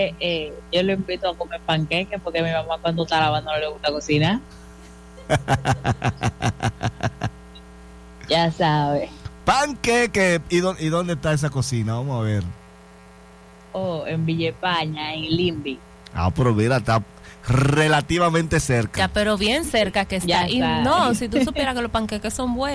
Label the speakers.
Speaker 1: yo lo invito a comer panqueques porque a mi mamá cuando está lavando no le gusta cocinar. Ya sabe.
Speaker 2: Panqueque. ¿Y dónde está esa cocina? Vamos a ver.
Speaker 1: Oh, en Villa España, en Limby.
Speaker 2: Pero mira, está relativamente cerca.
Speaker 3: Ya, pero bien cerca que está.
Speaker 1: Ya
Speaker 3: Y
Speaker 1: sabe.
Speaker 3: no, si tú supieras que los panqueques son buenos.